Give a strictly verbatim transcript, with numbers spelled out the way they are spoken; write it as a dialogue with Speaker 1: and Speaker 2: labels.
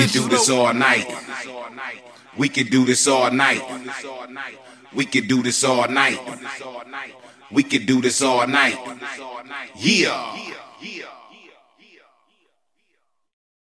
Speaker 1: can do this all night. We can do this all night. We can do this all night. We can do this all night. Yeah.